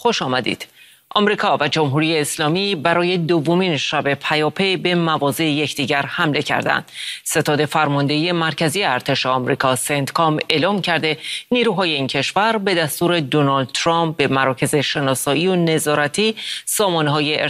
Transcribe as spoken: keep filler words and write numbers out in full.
خوش آمدید. آمریکا و جمهوری اسلامی برای دومین شب پیاپی به مواضع یکدیگر حمله کردند. ستاد فرماندهی مرکزی ارتش آمریکا سنتکام اعلام کرده نیروهای این کشور به دستور دونالد ترامپ به مراکز شناسایی و نظارتی، سامانه‌های